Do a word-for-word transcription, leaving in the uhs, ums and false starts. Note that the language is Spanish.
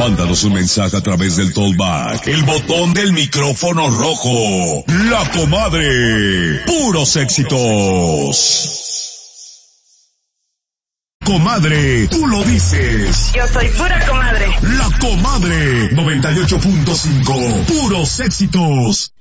Mándanos un mensaje a través del Tollback, el botón del micrófono rojo. La Comadre. Puros éxitos. Comadre, tú lo dices. Yo soy pura comadre. La Comadre. noventa y ocho punto cinco. Puros éxitos.